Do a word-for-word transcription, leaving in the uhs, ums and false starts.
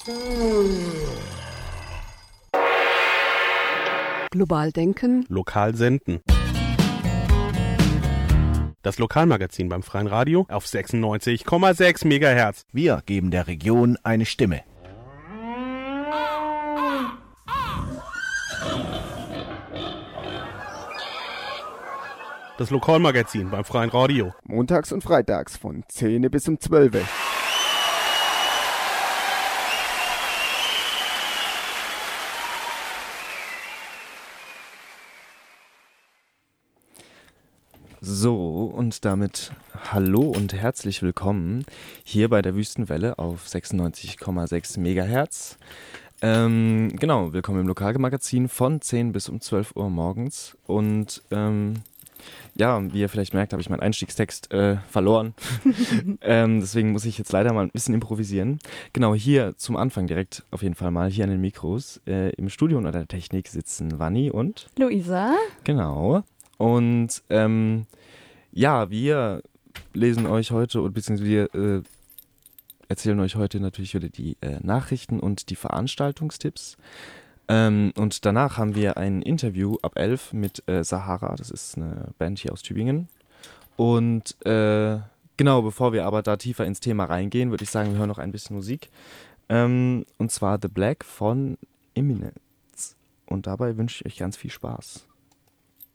Global denken. Lokal senden. Das Lokalmagazin beim Freien Radio auf sechsundneunzig Komma sechs Megahertz. Wir geben der Region eine Stimme. Das Lokalmagazin beim Freien Radio. Montags und freitags von zehn bis um zwölf. So, und damit hallo und herzlich willkommen hier bei der Wüstenwelle auf sechsundneunzig Komma sechs Megahertz. Ähm, genau, willkommen im Lokalmagazin von zehn bis um zwölf Uhr morgens. Und ähm, ja, wie ihr vielleicht merkt, habe ich meinen Einstiegstext äh, verloren. ähm, deswegen muss ich jetzt leider mal ein bisschen improvisieren. Genau, hier zum Anfang direkt auf jeden Fall mal hier an den Mikros. Äh, Im Studio und an der Technik sitzen Vanni und Luisa. Genau. Und ähm, ja, wir lesen euch heute, beziehungsweise wir äh, erzählen euch heute natürlich wieder die äh, Nachrichten und die Veranstaltungstipps. Ähm, und danach haben wir ein Interview ab elf mit äh, Sahara, das ist eine Band hier aus Tübingen. Und äh, genau, bevor wir aber da tiefer ins Thema reingehen, würde ich sagen, wir hören noch ein bisschen Musik. Ähm, und zwar The Black von Eminence. Und dabei wünsche ich euch ganz viel Spaß.